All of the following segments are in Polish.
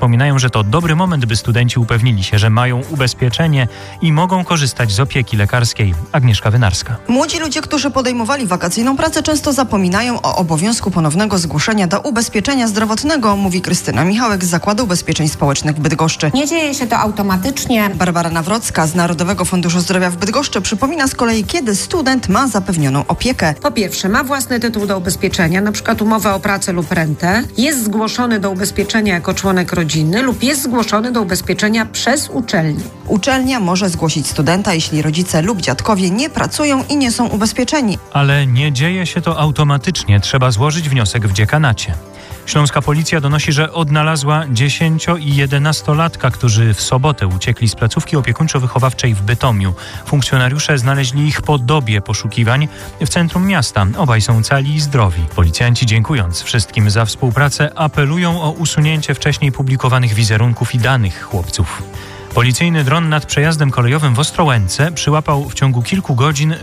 przypominają, że to dobry moment, by studenci upewnili się, że mają ubezpieczenie i mogą korzystać z opieki lekarskiej. Agnieszka Wynarska. Młodzi ludzie, którzy podejmowali wakacyjną pracę, często zapominają o obowiązku ponownego zgłoszenia do ubezpieczenia zdrowotnego, mówi Krystyna Michałek z Zakładu Ubezpieczeń Społecznych w Bydgoszczy. Nie dzieje się to automatycznie. Barbara Nawrocka z Narodowego Funduszu Zdrowia w Bydgoszczy przypomina z kolei, kiedy student ma zapewnioną opiekę. Po pierwsze, ma własny tytuł do ubezpieczenia, na przykład umowę o pracę lub rentę, jest zgłoszony do ubezpieczenia jako członek rodziny lub jest zgłoszony do ubezpieczenia przez uczelnię. Uczelnia może zgłosić studenta, jeśli rodzice lub dziadkowie nie pracują i nie są ubezpieczeni. Ale nie dzieje się to automatycznie. Trzeba złożyć wniosek w dziekanacie. Śląska policja donosi, że odnalazła 10 i 11-latka, którzy w sobotę uciekli z placówki opiekuńczo-wychowawczej w Bytomiu. Funkcjonariusze znaleźli ich po dobie poszukiwań w centrum miasta. Obaj są cali i zdrowi. Policjanci, dziękując wszystkim za współpracę, apelują o usunięcie wcześniej publikowanych wizerunków i danych chłopców. Policyjny dron nad przejazdem kolejowym w Ostrołęce przyłapał w ciągu kilku godzin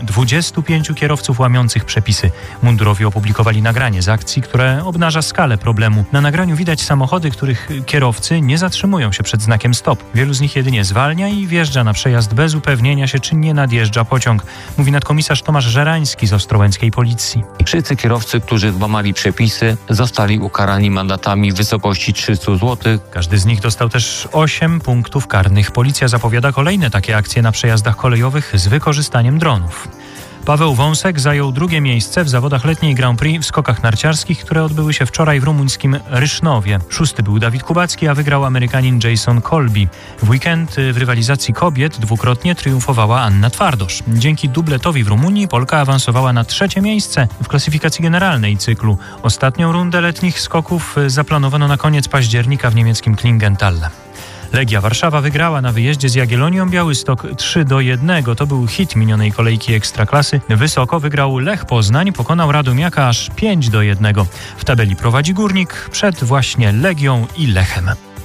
25 kierowców łamiących przepisy. Mundurowi opublikowali nagranie z akcji, które obnaża skalę problemu. Na nagraniu widać samochody, których kierowcy nie zatrzymują się przed znakiem stop. Wielu z nich jedynie zwalnia i wjeżdża na przejazd bez upewnienia się, czy nie nadjeżdża pociąg, mówi nadkomisarz Tomasz Żerański z ostrołęckiej policji. Wszyscy kierowcy, którzy złamali przepisy, zostali ukarani mandatami w wysokości 300 zł. Każdy z nich dostał też 8 punktów karnych. Policja zapowiada kolejne takie akcje na przejazdach kolejowych z wykorzystaniem dronów. Paweł Wąsek zajął drugie miejsce w zawodach letniej Grand Prix w skokach narciarskich, które odbyły się wczoraj w rumuńskim Rysznowie. 6. był Dawid Kubacki, a wygrał Amerykanin Jason Colby. W weekend w rywalizacji kobiet dwukrotnie triumfowała Anna Twardosz. Dzięki dubletowi w Rumunii Polka awansowała na 3. miejsce w klasyfikacji generalnej cyklu. Ostatnią rundę letnich skoków zaplanowano na koniec października w niemieckim Klingenthal. Legia Warszawa wygrała na wyjeździe z Jagiellonią Białystok 3-1. To był hit minionej kolejki Ekstraklasy. Wysoko wygrał Lech Poznań, pokonał Radomiaka aż 5-1. W tabeli prowadzi Górnik przed właśnie Legią i Lechem.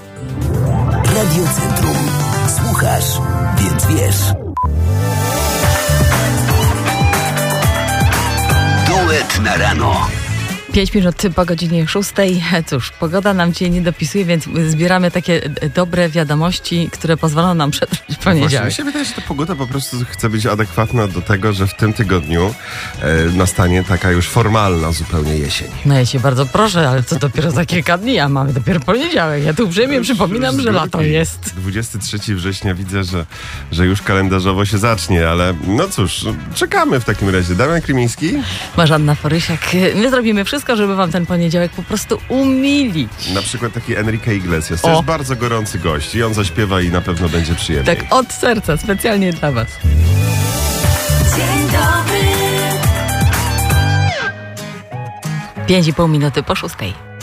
Radio Centrum. Słuchasz, więc wiesz. Duet na rano. 5 minut po godzinie 6. Cóż, pogoda nam dzisiaj nie dopisuje, więc zbieramy takie dobre wiadomości, które pozwolą nam przetrwać poniedziałek. Właśnie mi się wydaje, że ta pogoda po prostu chce być adekwatna do tego, że w tym tygodniu nastanie taka już formalna zupełnie jesień. No ja się bardzo proszę, ale co dopiero za kilka dni, a mamy dopiero poniedziałek. Ja tu uprzejmie przypominam, że lato jest. 23 września widzę, że już kalendarzowo się zacznie, ale no cóż, czekamy w takim razie. Damian Krymiński. Marzanna Forysiak. My zrobimy wszystko, żeby wam ten poniedziałek po prostu umilić. Na przykład taki Enrique Iglesias. To jest bardzo gorący gość i on zaśpiewa i na pewno będzie przyjemnie. Tak od serca, specjalnie dla was. Dzień dobry. 5,5 minuty po 6.